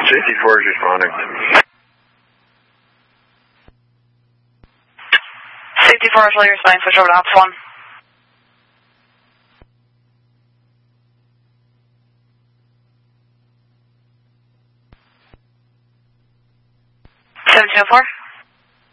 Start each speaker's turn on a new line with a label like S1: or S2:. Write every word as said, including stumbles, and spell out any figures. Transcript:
S1: Safety four is responding.
S2: Safety four is fully responding, switch over to Ops one. seven two oh four.